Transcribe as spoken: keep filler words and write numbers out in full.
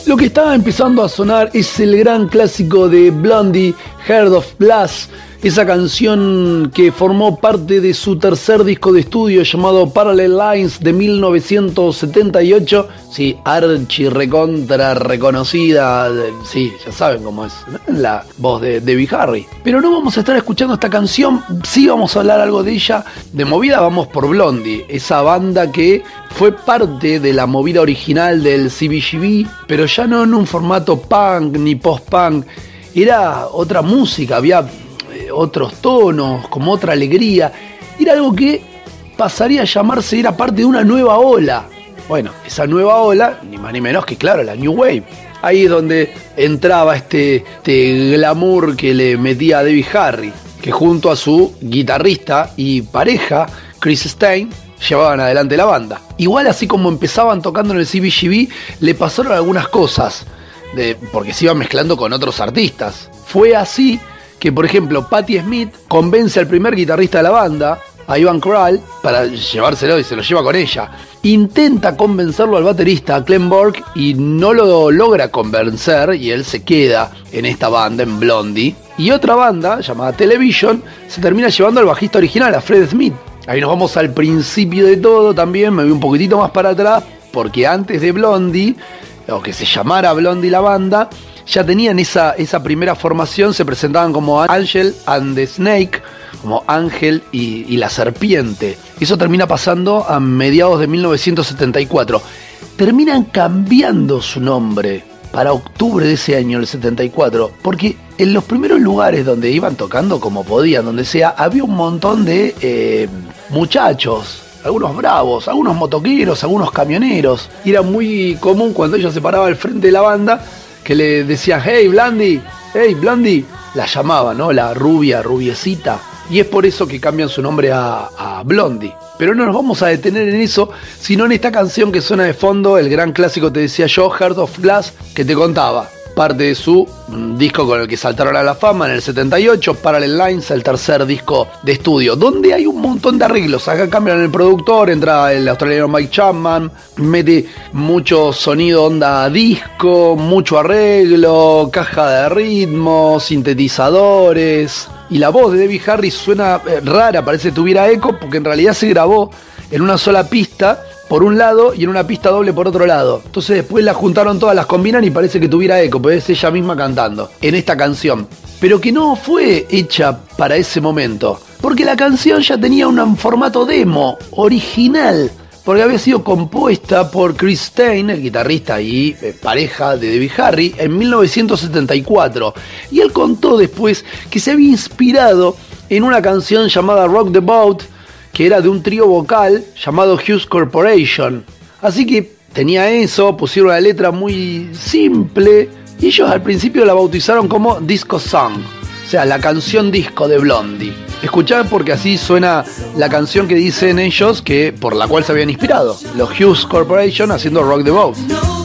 Lo que está empezando a sonar es el gran clásico de Blondie, Heart of Glass, esa canción que formó parte de su tercer disco de estudio llamado Parallel Lines de mil novecientos setenta y ocho. Sí, archi recontra reconocida, sí, ya saben cómo es, ¿no? La voz de Debbie Harry. Pero no vamos a estar escuchando esta canción, sí vamos a hablar algo de ella. De movida vamos por Blondie, esa banda que fue parte de la movida original del C B G B, pero ya no en un formato punk ni post-punk, era otra música, había otros tonos, como otra alegría, era algo que pasaría a llamarse, era parte de una nueva ola. Bueno, esa nueva ola, ni más ni menos que claro, la New Wave. Ahí es donde entraba este, este glamour que le metía a Debbie Harry, que junto a su guitarrista y pareja, Chris Stein, llevaban adelante la banda. Igual así como empezaban tocando en el C B G B, le pasaron algunas cosas, de, porque se iban mezclando con otros artistas. Fue así que, por ejemplo, Patti Smith convence al primer guitarrista de la banda, a Ivan Krall, para llevárselo y se lo lleva con ella. Intenta convencerlo al baterista, a Clem Burke, y no lo logra convencer, y él se queda en esta banda, en Blondie. Y otra banda, llamada Television, se termina llevando al bajista original, a Fred Smith. Ahí nos vamos al principio de todo también, me voy un poquitito más para atrás, porque antes de Blondie, o que se llamara Blondie la banda, ya tenían esa, esa primera formación, se presentaban como Angel and the Snake, como Ángel y, y la Serpiente. Eso termina pasando a mediados de mil novecientos setenta y cuatro. Terminan cambiando su nombre para octubre de ese año, el setenta y cuatro, porque en los primeros lugares donde iban tocando como podían, donde sea, había un montón de eh, muchachos, algunos bravos, algunos motoqueros, algunos camioneros. Y era muy común cuando ella se paraba al frente de la banda que le decían, hey Blondie, hey Blondie, la llamaba, ¿no? La rubia, rubiecita. Y es por eso que cambian su nombre a, a Blondie. Pero no nos vamos a detener en eso, sino en esta canción que suena de fondo, el gran clásico, te decía yo, Heart of Glass, que te contaba. Parte de su disco con el que saltaron a la fama en el setenta y ocho, Parallel Lines, el tercer disco de estudio, donde hay un montón de arreglos. Acá cambian el productor, entra el australiano Mike Chapman, mete mucho sonido onda disco, mucho arreglo, caja de ritmo, sintetizadores. Y la voz de Debbie Harry suena rara, parece que tuviera eco, porque en realidad se grabó en una sola pista por un lado y en una pista doble por otro lado. Entonces después las juntaron todas, las combinan y parece que tuviera eco, pero es ella misma cantando en esta canción. Pero que no fue hecha para ese momento, porque la canción ya tenía un formato demo, original, porque había sido compuesta por Chris Stein, el guitarrista y eh, pareja de Debbie Harry, en mil novecientos setenta y cuatro. Y él contó después que se había inspirado en una canción llamada Rock the Boat, que era de un trío vocal llamado Hughes Corporation. Así que tenía eso, pusieron la letra muy simple, y ellos al principio la bautizaron como Disco Song, o sea, la canción disco de Blondie. Escuchá porque así suena la canción que dicen ellos que por la cual se habían inspirado, los Hughes Corporation haciendo Rock the Boat.